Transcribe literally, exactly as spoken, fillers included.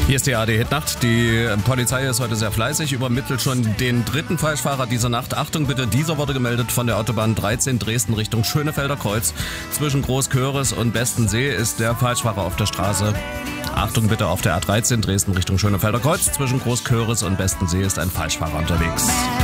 Hier ist die A R D-Hitnacht. Die Polizei ist heute sehr fleißig, übermittelt schon den dritten Falschfahrer dieser Nacht. Achtung bitte, dieser wurde gemeldet von der Autobahn dreizehn Dresden Richtung Schönefelder Kreuz. Zwischen Großköris und Bestensee ist der Falschfahrer auf der Straße. Achtung bitte, auf der A dreizehn Dresden Richtung Schönefelder Kreuz. Zwischen Großköris und Bestensee ist ein Falschfahrer unterwegs.